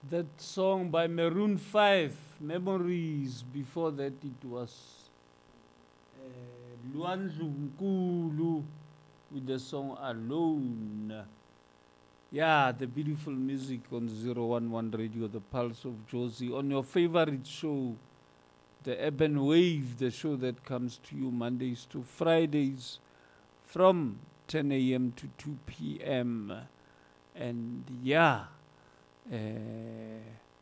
That song by Maroon 5, Memories. Before that, it was Luandlu Nkulu with the song Alone. Yeah, the beautiful music on 011 Radio, the Pulse of Josie, on your favorite show, the Urban Wave, the show that comes to you Mondays to Fridays from 10 a.m. to 2 p.m. And yeah,